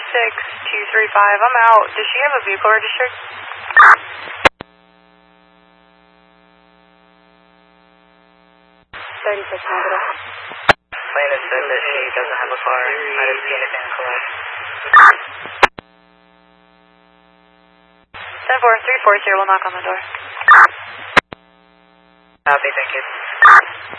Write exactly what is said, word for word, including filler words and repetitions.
six two three five. I'm out. Does she have a vehicle registered? thirty-six negative. Plaintiff said that she doesn't have a car. I didn't see anything to collect. ten four three four zero will knock on the door. Copy, thank you.